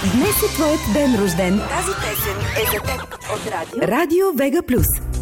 Днес е твоят ден рожден. Тази песен е за теб от Радио Вега Плюс.